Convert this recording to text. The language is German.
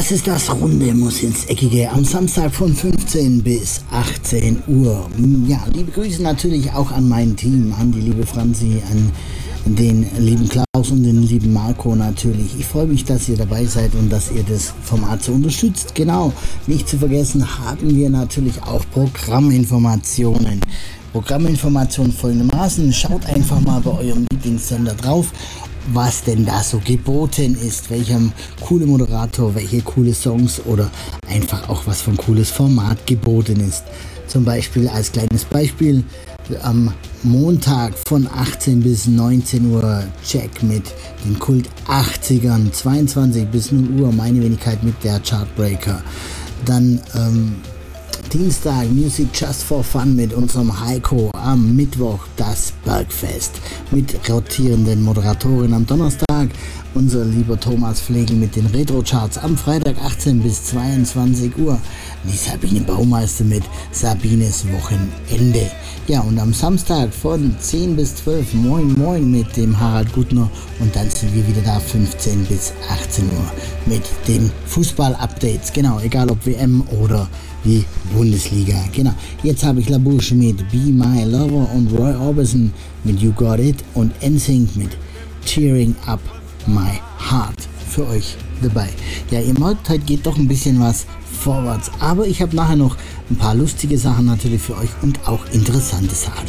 Das ist das Runde muss ins Eckige am Samstag von 15 bis 18 Uhr. Ja, liebe Grüße natürlich auch an mein Team, an die liebe Franzi, an den lieben Klaus und den lieben Marco natürlich. Ich freue mich, dass ihr dabei seid und dass ihr das Format so unterstützt. Genau, nicht zu vergessen haben wir natürlich auch Programminformationen. Programminformationen folgendermaßen: Schaut einfach mal bei eurem Lieblingssender drauf, was denn da so geboten ist, welcher coole Moderator, welche coole Songs oder einfach auch was für ein cooles Format geboten ist. Zum Beispiel als kleines Beispiel am Montag von 18 bis 19 Uhr Check mit den Kult 80ern, 22 bis 0 Uhr meine Wenigkeit mit der Chartbreaker. Dann Dienstag Music Just for Fun mit unserem Heiko, am Mittwoch das Bergfest mit rotierenden Moderatoren, am Donnerstag unser lieber Thomas Flegel mit den Retro-Charts, am Freitag 18 bis 22 Uhr die Sabine Baumeister mit Sabines Wochenende. Ja, und am Samstag von 10 bis 12 Moin Moin mit dem Harald Gutner und dann sind wir wieder da 15 bis 18 Uhr mit den Fußball-Updates, genau, egal ob WM oder die Bundesliga. Genau, jetzt habe ich La Bouche mit Be My Lover und Roy Orbison mit You Got It und NSYNC mit Cheering Up My Heart für euch dabei. Ja, ihr merkt, heute geht doch ein bisschen was vorwärts, aber ich habe nachher noch ein paar lustige Sachen natürlich für euch und auch interessante Sachen.